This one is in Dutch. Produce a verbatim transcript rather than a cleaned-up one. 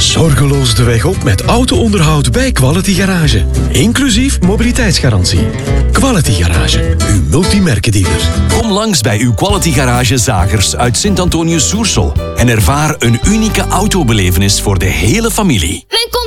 Zorgeloos de weg op met auto-onderhoud bij Quality Garage. Inclusief mobiliteitsgarantie. Quality Garage, uw multimerkendealer. Kom langs bij uw Quality Garage Zagers uit Sint-Antonius-Soersel en ervaar een unieke autobelevenis voor de hele familie.